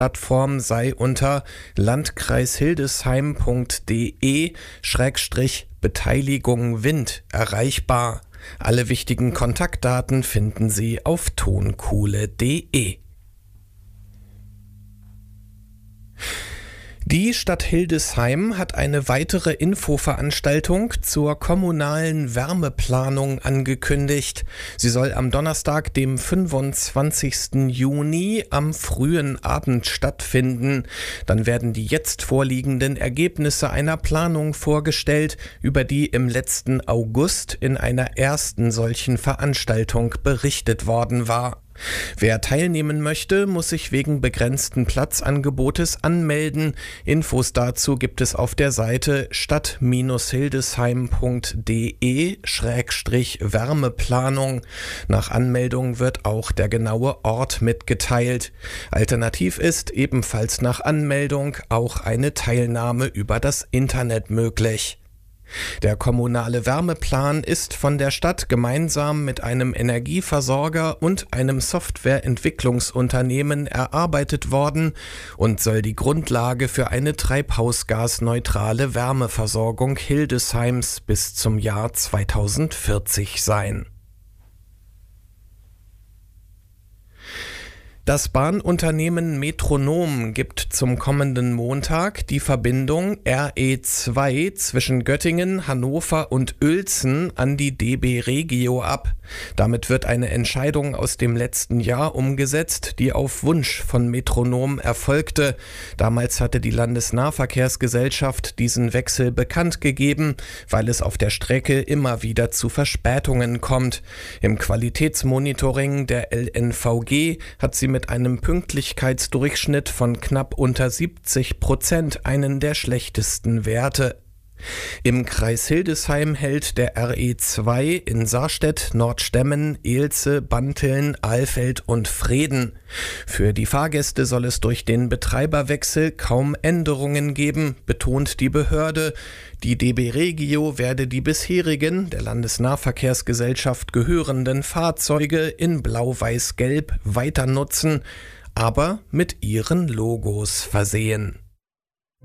Plattform sei unter landkreishildesheim.de/Beteiligung Wind erreichbar. Alle wichtigen Kontaktdaten finden Sie auf tonkuhle.de. Die Stadt Hildesheim hat eine weitere Infoveranstaltung zur kommunalen Wärmeplanung angekündigt. Sie soll am Donnerstag, dem 25. Juni, am frühen Abend stattfinden. Dann werden die jetzt vorliegenden Ergebnisse einer Planung vorgestellt, über die im letzten August in einer ersten solchen Veranstaltung berichtet worden war. Wer teilnehmen möchte, muss sich wegen begrenzten Platzangebotes anmelden. Infos dazu gibt es auf der Seite stadt-hildesheim.de/Wärmeplanung. Nach Anmeldung wird auch der genaue Ort mitgeteilt. Alternativ ist ebenfalls nach Anmeldung auch eine Teilnahme über das Internet möglich. Der kommunale Wärmeplan ist von der Stadt gemeinsam mit einem Energieversorger und einem Softwareentwicklungsunternehmen erarbeitet worden und soll die Grundlage für eine treibhausgasneutrale Wärmeversorgung Hildesheims bis zum Jahr 2040 sein. Das Bahnunternehmen Metronom gibt zum kommenden Montag die Verbindung RE2 zwischen Göttingen, Hannover und Uelzen an die DB Regio ab. Damit wird eine Entscheidung aus dem letzten Jahr umgesetzt, die auf Wunsch von Metronom erfolgte. Damals hatte die Landesnahverkehrsgesellschaft diesen Wechsel bekannt gegeben, weil es auf der Strecke immer wieder zu Verspätungen kommt. Im Qualitätsmonitoring der LNVG hat sie mit einem Pünktlichkeitsdurchschnitt von knapp unter 70% einen der schlechtesten Werte. Im Kreis Hildesheim hält der RE2 in Sarstedt, Nordstemmen, Eelze, Banteln, Alfeld und Vreden. Für die Fahrgäste soll es durch den Betreiberwechsel kaum Änderungen geben, betont die Behörde. Die DB Regio werde die bisherigen, der Landesnahverkehrsgesellschaft gehörenden Fahrzeuge in Blau-Weiß-Gelb weiter nutzen, aber mit ihren Logos versehen.